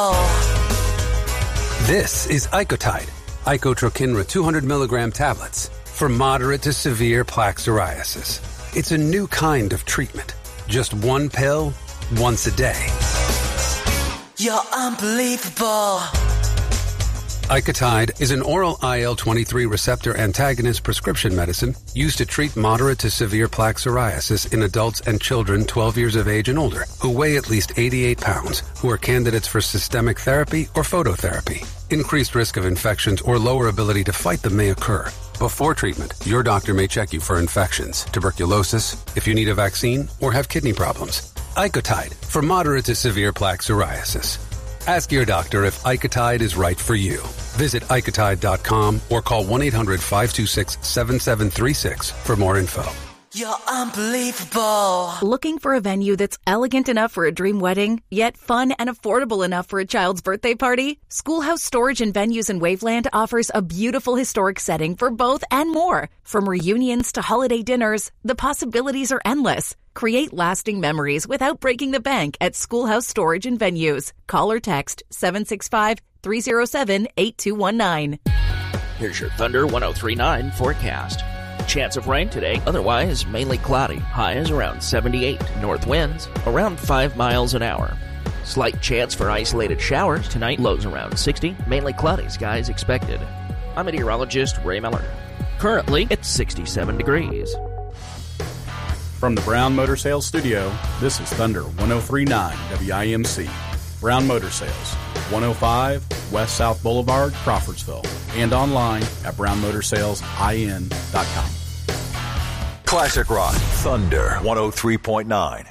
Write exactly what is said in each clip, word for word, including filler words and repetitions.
This is Icotide, Icotrokinra two hundred milligram tablets for moderate to severe plaque psoriasis. It's a new kind of treatment. Just one pill, once a day. You're unbelievable. Icotide is an oral I L twenty-three receptor antagonist prescription medicine used to treat moderate to severe plaque psoriasis in adults and children twelve years of age and older who weigh at least eighty-eight pounds, who are candidates for systemic therapy or phototherapy. Increased risk of infections or lower ability to fight them may occur. Before treatment, your doctor may check you for infections, tuberculosis, if you need a vaccine, or have kidney problems. Icotide for moderate to severe plaque psoriasis. Ask your doctor if Icotide is right for you. Visit Icotide dot com or call one eight hundred five two six seven seven three six for more info. You're unbelievable. Looking for a venue that's elegant enough for a dream wedding, yet fun and affordable enough for a child's birthday party? Schoolhouse Storage and Venues in Waveland offers a beautiful historic setting for both and more. From reunions to holiday dinners, the possibilities are endless. Create lasting memories without breaking the bank at Schoolhouse Storage and Venues. Call or text seven six five, three oh seven, eight two one nine. Here's your Thunder one oh three point nine forecast. Chance of rain today, otherwise mainly cloudy. Highs around seventy-eight. North winds around five miles an hour. Slight chance for isolated showers tonight. Lows around sixty. Mainly cloudy skies expected. I'm meteorologist Ray Miller. Currently, it's sixty-seven degrees. From the Brown Motor Sales Studio, this is Thunder one oh three point nine W I M C. Brown Motor Sales, one oh five West South Boulevard, Crawfordsville, and online at brown motor sales I N dot com. Classic Rock, Thunder one oh three point nine.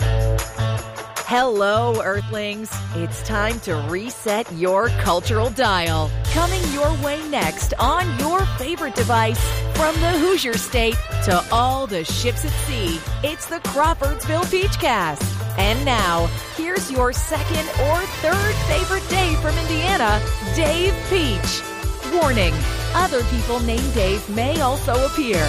Hello, Earthlings. It's time to reset your cultural dial. Coming your way next on your favorite device. From the Hoosier State to all the ships at sea, it's the Crawfordsville Peachcast. And now, here's your second or third favorite Dave from Indiana, Dave Peach. Warning, other people named Dave may also appear.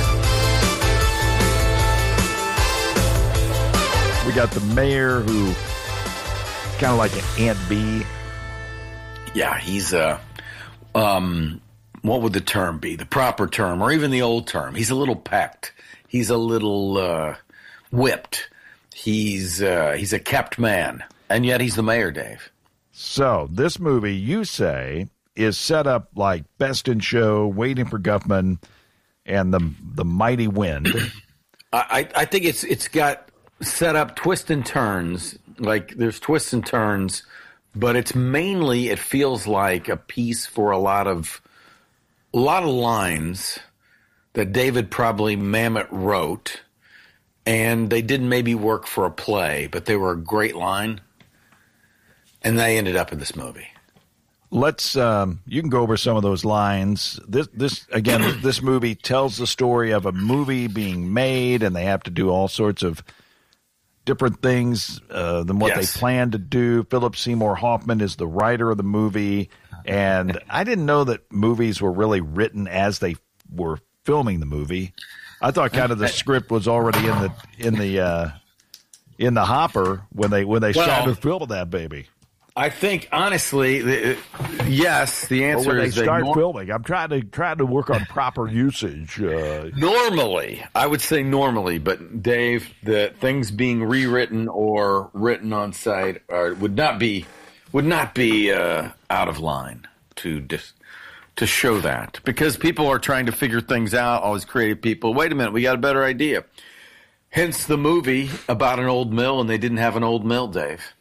We got the mayor who kind of like an Aunt B. Yeah, he's a, um, what would the term be? The proper term, or even the old term. He's a little pecked. He's a little uh, whipped. He's uh, he's a kept man, and yet he's the mayor, Dave. So this movie, you say, is set up like Best in Show, Waiting for Guffman, and the the Mighty Wind. I, I think it's it's got set up twists and turns. Like there's twists and turns, but it's mainly it feels like a piece for a lot of a lot of lines that David probably Mamet wrote. And they didn't maybe work for a play, but they were a great line. And they ended up in this movie. Let's, um, you can go over some of those lines. This, this again, this movie tells the story of a movie being made, and they have to do all sorts of different things uh, than what yes. they planned to do. Philip Seymour Hoffman is the writer of the movie. And I didn't know that movies were really written as they were filming the movie. I thought kind of the script was already in the in the uh, in the hopper when they when they well, shot the film of that baby. I think honestly, the, yes, the answer when is they start nor- filming. I'm trying to trying to work on proper usage. Uh, normally, I would say normally, but Dave, the things being rewritten or written on site are, would not be would not be uh, out of line to dis- to show that, because people are trying to figure things out, always creative people. Wait a minute, we got a better idea. Hence the movie about an old mill, and they didn't have an old mill, Dave.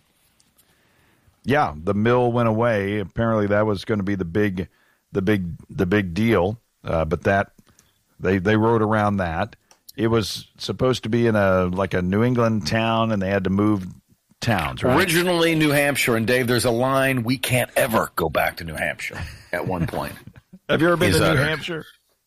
Yeah, the mill went away. Apparently that was going to be the big the big the big deal. Uh, but that they they wrote around that. It was supposed to be in a like a New England town, and they had to move towns, right? Originally New Hampshire, and Dave, there's a line, we can't ever go back to New Hampshire at one point. Have you ever been Is to New uttered. Hampshire?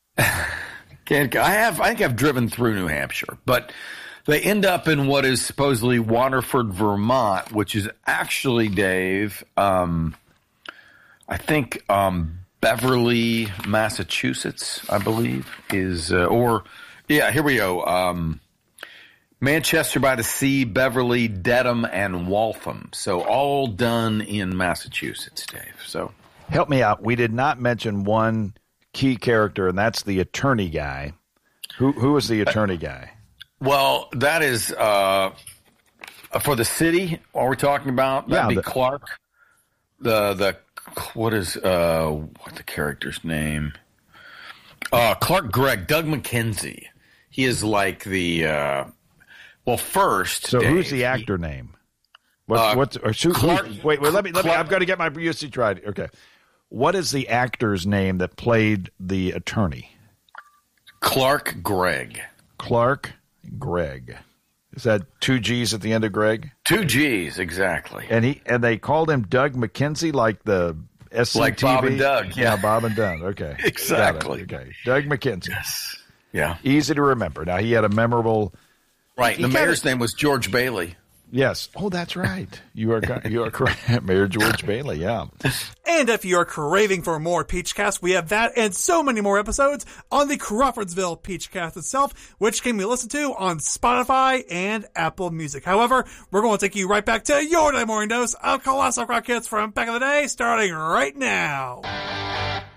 Can't, I have. I think I've driven through New Hampshire, but they end up in what is supposedly Waterford, Vermont, which is actually, Dave, um, I think um, Beverly, Massachusetts, I believe, is uh, or yeah, here we go. Um, Manchester by the Sea, Beverly, Dedham, and Waltham. So all done in Massachusetts, Dave. So help me out. We did not mention one key character, and that's the attorney guy. Who who is the attorney guy? Well, that is uh, for the city. What we're talking about? That'd Yeah, be the- Clark. The the what is uh, what the character's name? Uh, Clark Gregg, Doug McKenzie. He is like the uh, well. First, So Dave, who's the actor name? What's, Uh, what's or who, Clark- who- wait, wait, let me let me. Clark- I've got to get my usage right. Okay, what is the actor's name that played the attorney? Clark Gregg. Clark Gregg. Is that two G's at the end of Greg? Two G's exactly. And he and they called him Doug McKenzie, like the S C T V. Like Bob and Doug, Yeah, yeah. Bob and Doug. Okay, Exactly. Got it. Okay, Doug McKenzie. Yes. Yeah. Easy to remember. Now he had a memorable. Right. He The kinda- mayor's name was George Bailey. Yes. Oh, that's right. You are you are correct, Mayor George Bailey. Yeah. And if you're craving for more Peachcast, we have that and so many more episodes on the Crawfordsville Peachcast itself, which can be listened to on Spotify and Apple Music. However, we're going to take you right back to your day morning dose of classic rock hits from back in the day, starting right now.